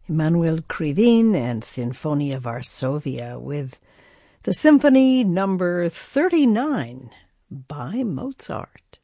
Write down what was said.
Emanuel Krivine and Sinfonia Varsovia with the Symphony Number 39 by Mozart.